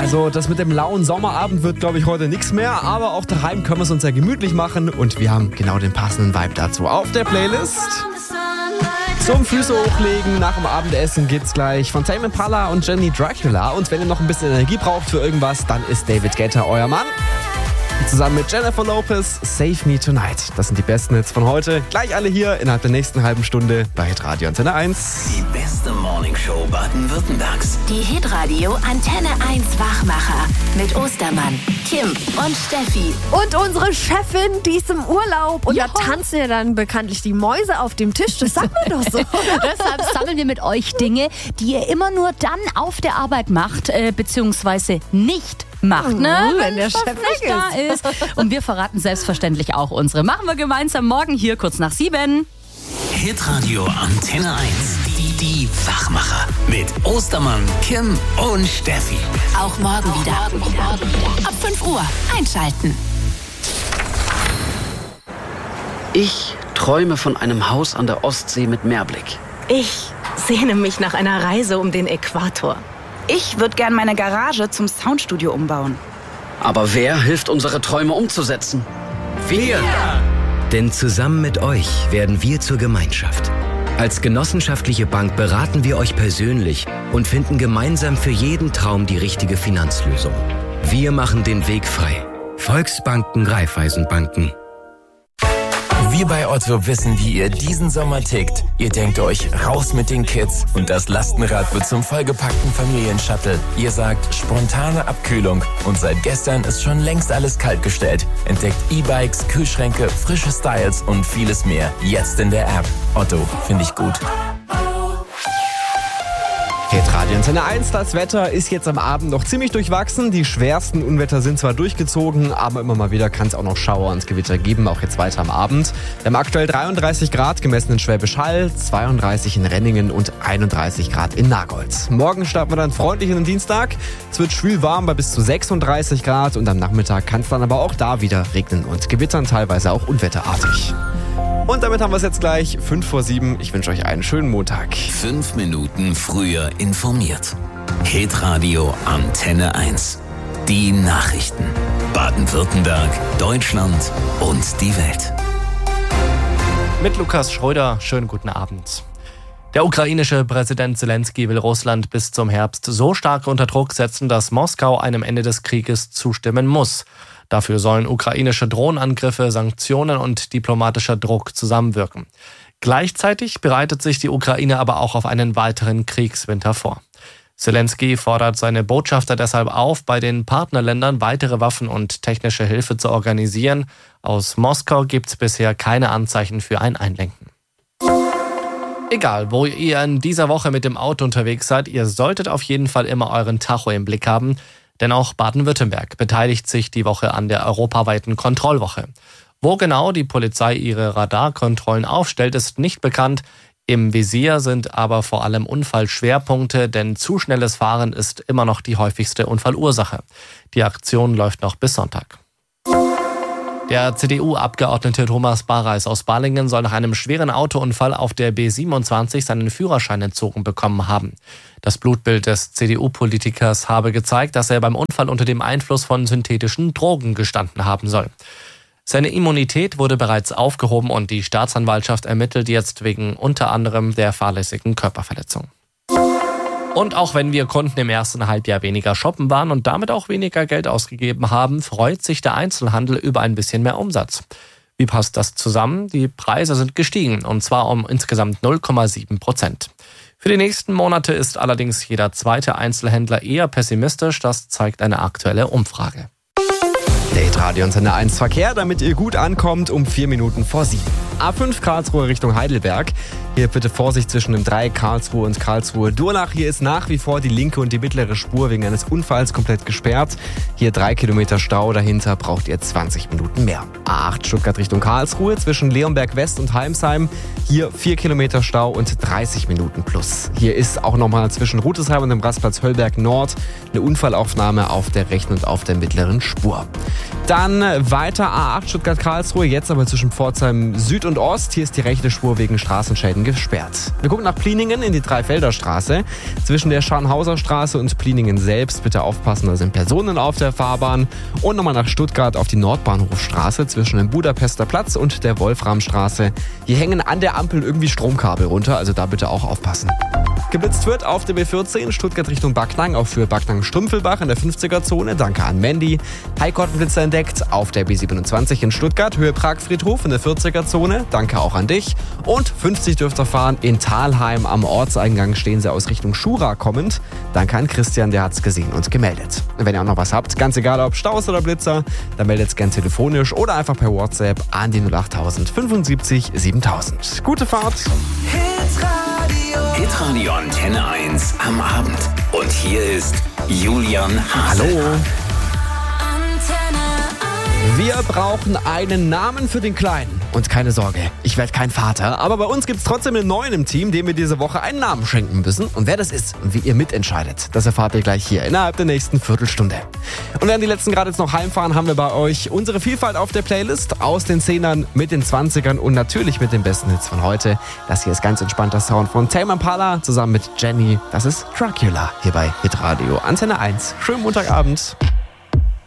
Also das mit dem lauen Sommerabend wird, glaube ich, heute nichts mehr. Aber auch daheim können wir es uns ja gemütlich machen. Und wir haben genau den passenden Vibe dazu auf der Playlist. Zum Füße hochlegen nach dem Abendessen gibt's gleich von Tame Impala und Jenny Dracula. Und wenn ihr noch ein bisschen Energie braucht für irgendwas, dann ist David Guetta euer Mann. Zusammen mit Jennifer Lopez, Save Me Tonight. Das sind die besten Hits von heute. Gleich alle hier innerhalb der nächsten halben Stunde bei Hitradio Antenne 1. Die beste Morningshow Baden-Württembergs. Die Hitradio Antenne 1 Wachmacher mit Ostermann, Kim und Steffi. Und unsere Chefin, die ist im Urlaub. Und da tanzen ja dann bekanntlich die Mäuse auf dem Tisch. Das sagt man doch so. Deshalb sammeln wir mit euch Dinge, die ihr immer nur dann auf der Arbeit macht, beziehungsweise nicht macht, ne? Wenn der Chef nicht da ist. Und wir verraten selbstverständlich auch unsere. Machen wir gemeinsam morgen hier kurz nach 7. Hitradio Antenne 1. Die Wachmacher. Mit Ostermann, Kim und Steffi. Auch morgen wieder. Ab 5 Uhr einschalten. Ich träume von einem Haus an der Ostsee mit Meerblick. Ich sehne mich nach einer Reise um den Äquator. Ich würde gern meine Garage zum Soundstudio umbauen. Aber wer hilft, unsere Träume umzusetzen? Wir! Denn zusammen mit euch werden wir zur Gemeinschaft. Als genossenschaftliche Bank beraten wir euch persönlich und finden gemeinsam für jeden Traum die richtige Finanzlösung. Wir machen den Weg frei. Volksbanken, Raiffeisenbanken. Wir bei Otto wissen, wie ihr diesen Sommer tickt. Ihr denkt euch, raus mit den Kids und das Lastenrad wird zum vollgepackten Familienshuttle. Ihr sagt, spontane Abkühlung und seit gestern ist schon längst alles kaltgestellt. Entdeckt E-Bikes, Kühlschränke, frische Styles und vieles mehr. Jetzt in der App. Otto, finde ich gut. Hitradio Antenne 1, das Wetter ist jetzt am Abend noch ziemlich durchwachsen. Die schwersten Unwetter sind zwar durchgezogen, aber immer mal wieder kann es auch noch Schauer und Gewitter geben, auch jetzt weiter am Abend. Wir haben aktuell 33 Grad gemessen in Schwäbisch Hall, 32 in Renningen und 31 Grad in Nagold. Morgen starten wir dann freundlich in den Dienstag. Es wird schwül warm bei bis zu 36 Grad und am Nachmittag kann es dann aber auch da wieder regnen und gewittern, teilweise auch unwetterartig. Und damit haben wir es jetzt gleich 5:07. Ich wünsche euch einen schönen Montag. 5 Minuten früher informiert. Hitradio Antenne 1. Die Nachrichten. Baden-Württemberg, Deutschland und die Welt. Mit Lukas Schröder, schönen guten Abend. Der ukrainische Präsident Zelensky will Russland bis zum Herbst so stark unter Druck setzen, dass Moskau einem Ende des Krieges zustimmen muss. Dafür sollen ukrainische Drohnenangriffe, Sanktionen und diplomatischer Druck zusammenwirken. Gleichzeitig bereitet sich die Ukraine aber auch auf einen weiteren Kriegswinter vor. Zelensky fordert seine Botschafter deshalb auf, bei den Partnerländern weitere Waffen und technische Hilfe zu organisieren. Aus Moskau gibt es bisher keine Anzeichen für ein Einlenken. Egal, wo ihr in dieser Woche mit dem Auto unterwegs seid, ihr solltet auf jeden Fall immer euren Tacho im Blick haben. Denn auch Baden-Württemberg beteiligt sich die Woche an der europaweiten Kontrollwoche. Wo genau die Polizei ihre Radarkontrollen aufstellt, ist nicht bekannt. Im Visier sind aber vor allem Unfallschwerpunkte, denn zu schnelles Fahren ist immer noch die häufigste Unfallursache. Die Aktion läuft noch bis Sonntag. Der CDU-Abgeordnete Thomas Barreis aus Balingen soll nach einem schweren Autounfall auf der B27 seinen Führerschein entzogen bekommen haben. Das Blutbild des CDU-Politikers habe gezeigt, dass er beim Unfall unter dem Einfluss von synthetischen Drogen gestanden haben soll. Seine Immunität wurde bereits aufgehoben und die Staatsanwaltschaft ermittelt jetzt wegen unter anderem der fahrlässigen Körperverletzung. Und auch wenn wir Kunden im ersten Halbjahr weniger shoppen waren und damit auch weniger Geld ausgegeben haben, freut sich der Einzelhandel über ein bisschen mehr Umsatz. Wie passt das zusammen? Die Preise sind gestiegen, und zwar um insgesamt 0,7%. Für die nächsten Monate ist allerdings jeder zweite Einzelhändler eher pessimistisch, das zeigt eine aktuelle Umfrage. Der Hitradio Antenne 1 Verkehr, damit ihr gut ankommt, um 4 Minuten vor 7. A5 Karlsruhe Richtung Heidelberg. Hier bitte Vorsicht zwischen dem Dreieck Karlsruhe und Karlsruhe-Durlach. Hier ist nach wie vor die linke und die mittlere Spur wegen eines Unfalls komplett gesperrt. Hier 3 Kilometer Stau, dahinter braucht ihr 20 Minuten mehr. A8 Stuttgart Richtung Karlsruhe zwischen Leonberg West und Heimsheim. Hier 4 Kilometer Stau und 30 Minuten plus. Hier ist auch nochmal zwischen Rutesheim und dem Rastplatz Höllberg Nord eine Unfallaufnahme auf der rechten und auf der mittleren Spur. Dann weiter A8 Stuttgart-Karlsruhe, jetzt aber zwischen Pforzheim Süd und Ost. Hier ist die rechte Spur wegen Straßenschäden deswegen gesperrt. Wir gucken nach Pliningen in die Dreifelderstraße. Zwischen der Scharnhauser Straße und Pliningen selbst bitte aufpassen, da sind Personen auf der Fahrbahn. Und nochmal nach Stuttgart auf die Nordbahnhofstraße zwischen dem Budapester Platz und der Wolframstraße. Hier hängen an der Ampel irgendwie Stromkabel runter, also da bitte auch aufpassen. Geblitzt wird auf der B14 Stuttgart Richtung Backnang, auch für Backnang-Strümpfelbach in der 50er-Zone. Danke an Mandy. Highcotton-Blitzer entdeckt auf der B27 in Stuttgart, Höhe Prag-Friedhof in der 40er-Zone. Danke auch an dich. Und 50 dürft ihr fahren in Thalheim am Ortseingang, stehen sie aus Richtung Schura kommend. Danke an Christian, der hat's gesehen und gemeldet. Wenn ihr auch noch was habt, ganz egal ob Staus oder Blitzer, dann meldet gern telefonisch oder einfach per WhatsApp an die 08000 75 7000. Gute Fahrt! Hitradio Antenne 1 am Abend. Und hier ist Julian Hase. Hallo! Wir brauchen einen Namen für den Kleinen. Und keine Sorge, ich werde kein Vater. Aber bei uns gibt es trotzdem einen neuen im Team, dem wir diese Woche einen Namen schenken müssen. Und wer das ist und wie ihr mitentscheidet, das erfahrt ihr gleich hier innerhalb der nächsten Viertelstunde. Und während die letzten gerade jetzt noch heimfahren, haben wir bei euch unsere Vielfalt auf der Playlist. Aus den 10ern, mit den 20ern und natürlich mit den besten Hits von heute. Das hier ist ganz entspannter Sound von Tame Impala zusammen mit Jenny. Das ist Dracula hier bei Hitradio Antenne 1. Schönen Montagabend.